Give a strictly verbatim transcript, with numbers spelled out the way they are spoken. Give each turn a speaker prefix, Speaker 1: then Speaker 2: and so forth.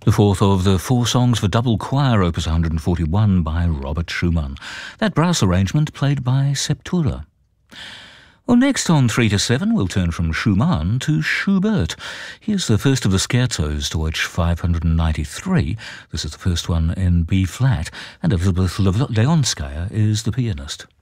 Speaker 1: The fourth of the four songs for double choir, opus one hundred forty-one by Robert Schumann. That brass arrangement played by Septura. Well, next on three to seven, we'll turn from Schumann to Schubert. Here's the first of the scherzos, Deutsch five hundred ninety-three. This is the first one in B-flat, and Elizabeth Leonskaya is the pianist.